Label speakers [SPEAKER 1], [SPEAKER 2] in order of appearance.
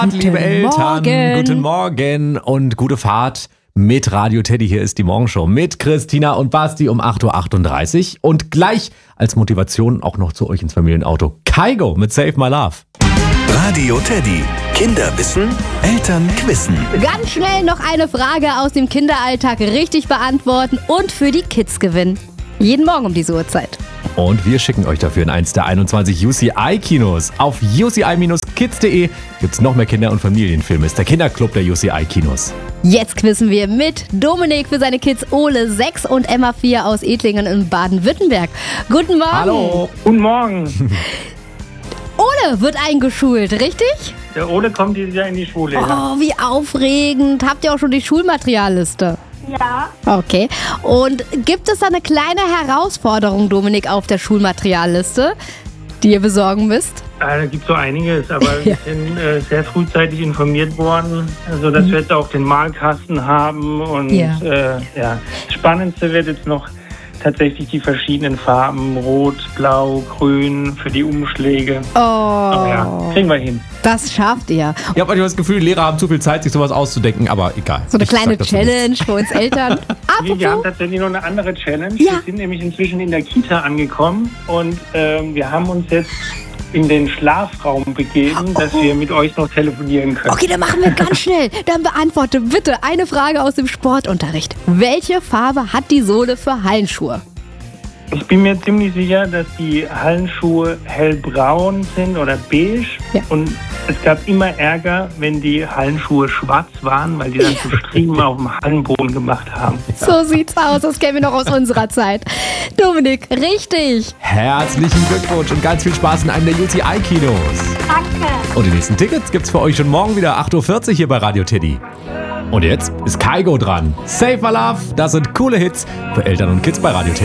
[SPEAKER 1] Liebe Eltern, guten Morgen und gute Fahrt mit Radio Teddy. Hier ist die Morgenshow mit Christina und Basti um 8.38 Uhr. Und gleich als Motivation auch noch zu euch ins Familienauto Kygo mit Save My Love.
[SPEAKER 2] Radio Teddy. Kinder wissen, Eltern quissen.
[SPEAKER 3] Ganz schnell noch eine Frage aus dem Kinderalltag richtig beantworten und für die Kids gewinnen. Jeden Morgen um diese Uhrzeit.
[SPEAKER 1] Und wir schicken euch dafür in eins der 21 UCI-Kinos. Auf uci-kids.de gibt's noch mehr Kinder- und Familienfilme. Ist der Kinderclub der UCI-Kinos.
[SPEAKER 3] Jetzt quizzen wir mit Dominik für seine Kids Ole 6 und Emma 4 aus Edlingen in Baden-Württemberg. Guten Morgen.
[SPEAKER 1] Hallo.
[SPEAKER 4] Guten Morgen.
[SPEAKER 3] Ole wird eingeschult, richtig?
[SPEAKER 4] Der Ole kommt dieses Jahr in die Schule.
[SPEAKER 3] Oh, wie aufregend. Habt ihr auch schon die Schulmaterialliste?
[SPEAKER 5] Ja,
[SPEAKER 3] Okay. Und gibt es da eine kleine Herausforderung, Dominik, auf der Schulmaterialliste, die ihr besorgen müsst?
[SPEAKER 4] Da gibt es so einiges, aber
[SPEAKER 3] Ja.
[SPEAKER 4] wir sind sehr frühzeitig informiert worden, sodass wir jetzt auch den Malkasten haben. Und
[SPEAKER 3] Ja.
[SPEAKER 4] Das Spannendste wird jetzt noch tatsächlich die verschiedenen Farben, Rot, Blau, Grün für die Umschläge.
[SPEAKER 3] Oh,
[SPEAKER 4] Aber ja, kriegen wir hin.
[SPEAKER 3] das schafft ihr.
[SPEAKER 1] Ich habe manchmal das Gefühl, Lehrer haben zu viel Zeit, sich sowas auszudenken, aber egal.
[SPEAKER 3] So eine
[SPEAKER 1] Ich sag
[SPEAKER 3] kleine
[SPEAKER 1] dazu nichts.
[SPEAKER 3] Challenge für uns Eltern.
[SPEAKER 4] Wir haben
[SPEAKER 3] Apropos,
[SPEAKER 4] tatsächlich noch eine andere Challenge.
[SPEAKER 3] Ja.
[SPEAKER 4] Wir sind nämlich inzwischen in der Kita angekommen und wir haben uns jetzt in den Schlafraum begeben, dass wir mit euch noch telefonieren können.
[SPEAKER 3] okay, dann machen wir ganz schnell. Dann beantworte bitte eine Frage aus dem Sportunterricht. Welche Farbe hat die Sohle für Hallenschuhe?
[SPEAKER 4] Ich bin mir ziemlich sicher, dass die Hallenschuhe hellbraun sind oder beige.
[SPEAKER 3] Ja.
[SPEAKER 4] Und es gab immer Ärger, wenn die Hallenschuhe schwarz waren, weil die dann so Striemen auf dem Hallenboden gemacht haben.
[SPEAKER 3] So sieht's aus, das kennen wir noch aus unserer Zeit. Dominik, richtig.
[SPEAKER 1] Herzlichen Glückwunsch und ganz viel Spaß in einem der UCI-Kinos.
[SPEAKER 5] danke.
[SPEAKER 1] Und die nächsten Tickets gibt's für euch schon morgen wieder 8.40 Uhr hier bei Radio Teddy. Und jetzt ist Kygo dran. Save My Love, das sind coole Hits für Eltern und Kids bei Radio Teddy.